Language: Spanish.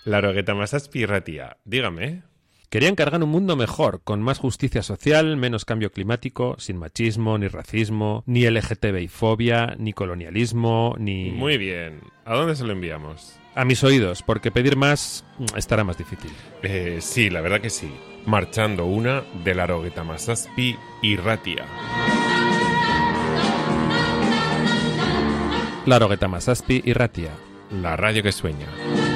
Larogueta Masaspi Irratia, dígame. Querían cargar un mundo mejor, con más justicia social, menos cambio climático, sin machismo, ni racismo, ni LGTBI-fobia, ni colonialismo, ni... Muy bien. ¿A dónde se lo enviamos? A mis oídos, porque pedir más estará más difícil. Sí, la verdad que sí. Marchando una de Larogueta Masaspi Irratia. Larogueta Masaspi Irratia. La radio que sueña.